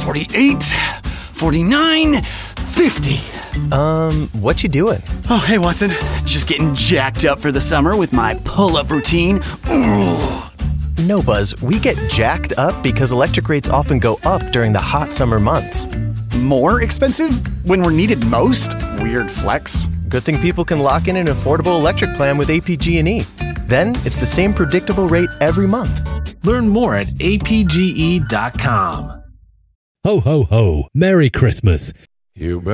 48, 49, 50. What you doing? Oh, hey, Watson. Just getting jacked up for the summer with my pull-up routine. Ooh. No, Buzz, we get jacked up because electric rates often go up during the hot summer months. More expensive when we're needed most? Weird flex. Good thing people can lock in an affordable electric plan with APG&E. Then it's the same predictable rate every month. Learn more at apge.com. Ho, ho, ho. Merry Christmas. You bet.